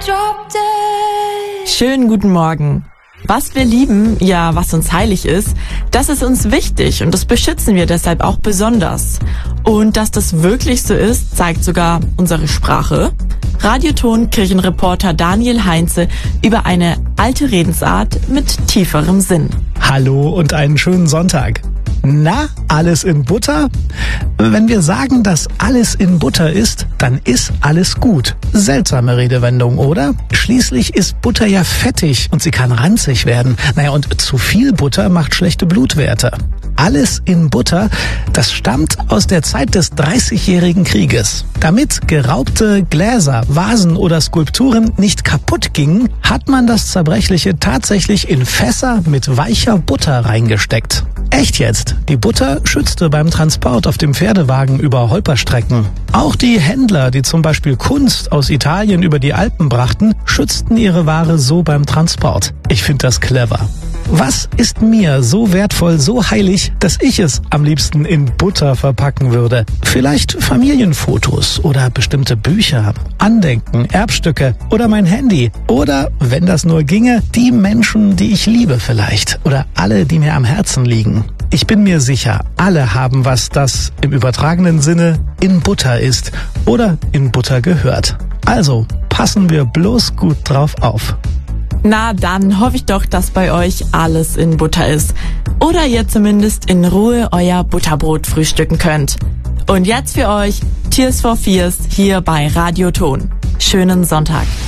Schönen guten Morgen. Was wir lieben, ja, was uns heilig ist, das ist uns wichtig und das beschützen wir deshalb auch besonders. Und dass das wirklich so ist, zeigt sogar unsere Sprache. Radioton-Kirchenreporter Daniel Heinze über eine alte Redensart mit tieferem Sinn. Hallo und einen schönen Sonntag. Na, alles in Butter? Wenn wir sagen, dass alles in Butter ist, dann ist alles gut. Seltsame Redewendung, oder? Schließlich ist Butter ja fettig und sie kann ranzig werden. Naja, und zu viel Butter macht schlechte Blutwerte. Alles in Butter, das stammt aus der Zeit des 30-jährigen Krieges. Damit geraubte Gläser, Vasen oder Skulpturen nicht kaputt gingen, hat man das Zerbrechliche tatsächlich in Fässer mit weicher Butter reingesteckt. Echt jetzt? Die Butter schützte beim Transport auf dem Pferdewagen über Holperstrecken. Auch die Händler, die zum Beispiel Kunst aus Italien über die Alpen brachten, schützten ihre Ware so beim Transport. Ich finde das clever. Was ist mir so wertvoll, so heilig, dass ich es am liebsten in Butter verpacken würde? Vielleicht Familienfotos oder bestimmte Bücher, Andenken, Erbstücke oder mein Handy. Oder, wenn das nur ginge, die Menschen, die ich liebe vielleicht. Oder alle, die mir am Herzen liegen. Ich bin mir sicher, alle haben was, das im übertragenen Sinne in Butter ist oder in Butter gehört. Also passen wir bloß gut drauf auf. Na, dann hoffe ich doch, dass bei euch alles in Butter ist. Oder ihr zumindest in Ruhe euer Butterbrot frühstücken könnt. Und jetzt für euch Tears for Fears hier bei Radioton. Schönen Sonntag.